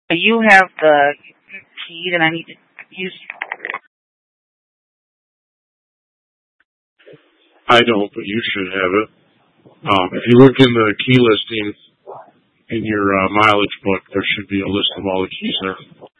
You have the key that I need to use. I don't, but you should have it. If you look in the key listing in your mileage book, there should be a list of all the keys there.